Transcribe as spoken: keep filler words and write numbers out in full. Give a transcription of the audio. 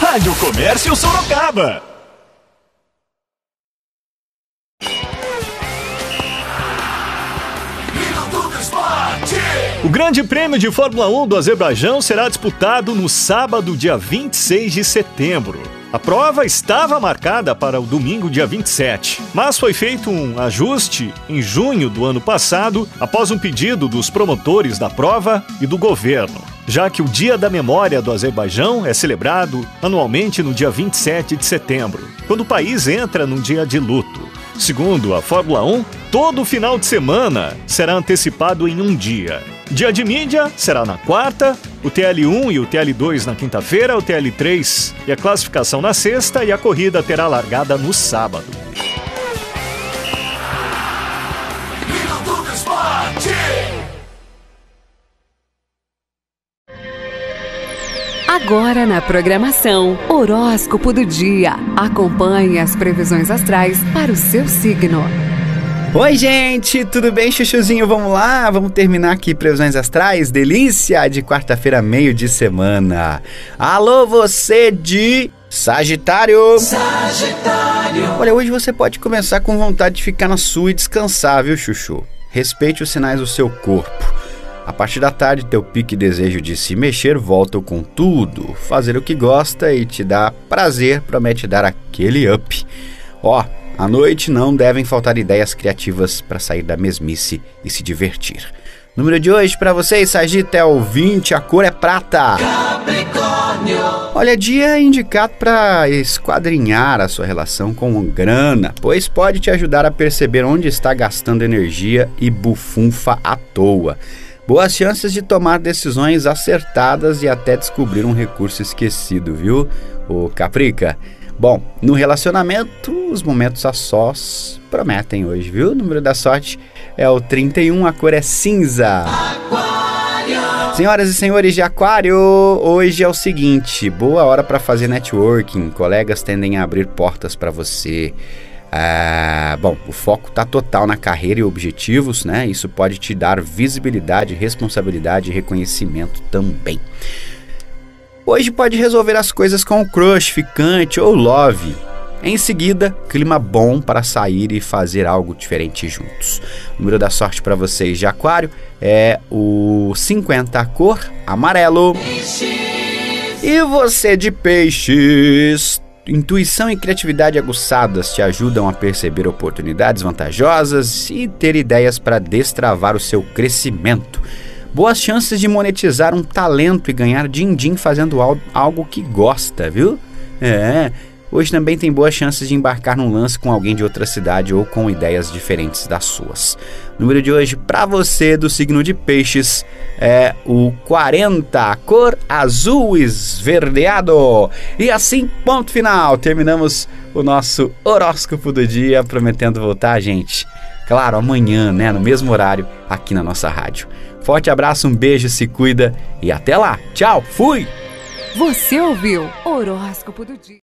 Rádio Comércio Sorocaba. O Grande Prêmio de Fórmula um do Azerbaijão será disputado no sábado, dia vinte e seis de setembro. A prova estava marcada para o domingo, dia vinte e sete, mas foi feito um ajuste em junho do ano passado, após um pedido dos promotores da prova e do governo, já que o Dia da Memória do Azerbaijão é celebrado anualmente no dia vinte e sete de setembro, quando o país entra num dia de luto. Segundo a Fórmula um, todo final de semana será antecipado em um dia. Dia de mídia será na quarta, o T L um e o T L dois na quinta-feira, o T L três e a classificação na sexta, e a corrida terá largada no sábado. Agora na programação, Horóscopo do Dia. Acompanhe as previsões astrais para o seu signo. Oi, gente, tudo bem, chuchuzinho? Vamos lá, vamos terminar aqui previsões astrais, delícia de quarta-feira, meio de semana. Alô, você de Sagitário. Sagitário. Olha, hoje você pode começar com vontade de ficar na sua e descansar, viu, chuchu? Respeite os sinais do seu corpo. A partir da tarde, teu pique e desejo de se mexer voltam com tudo. Fazer o que gosta e te dá prazer promete dar aquele up. Ó, à noite não devem faltar ideias criativas para sair da mesmice e se divertir. Número de hoje para vocês, Sagitário, é o vinte, a cor é prata. Capricórnio. Olha, dia indicado para esquadrinhar a sua relação com grana, pois pode te ajudar a perceber onde está gastando energia e bufunfa à toa. Boas chances de tomar decisões acertadas e até descobrir um recurso esquecido, viu, ô Caprica? Bom, no relacionamento, os momentos a sós prometem hoje, viu? O número da sorte é o trinta e um, a cor é cinza. Aquário. Senhoras e senhores de Aquário, hoje é o seguinte, boa hora para fazer networking, colegas tendem a abrir portas para você. Ah, bom, o foco está total na carreira e objetivos, né? Isso pode te dar visibilidade, responsabilidade e reconhecimento também. Hoje pode resolver as coisas com o crush, ficante ou love. Em seguida, clima bom para sair e fazer algo diferente juntos. O número da sorte para vocês de Aquário é o cinquenta, a cor amarelo. E você de Peixes? Intuição e criatividade aguçadas te ajudam a perceber oportunidades vantajosas e ter ideias para destravar o seu crescimento. Boas chances de monetizar um talento e ganhar din-din fazendo algo que gosta, viu? É, hoje também tem boas chances de embarcar num lance com alguém de outra cidade ou com ideias diferentes das suas. O número de hoje para você do signo de Peixes é o quarenta, a cor azul esverdeado. E assim, ponto final, terminamos o nosso horóscopo do dia, prometendo voltar, gente, claro, amanhã, né, no mesmo horário, aqui na nossa rádio. Forte abraço, um beijo, se cuida e até lá. Tchau, fui! Você ouviu Horóscopo do Dia.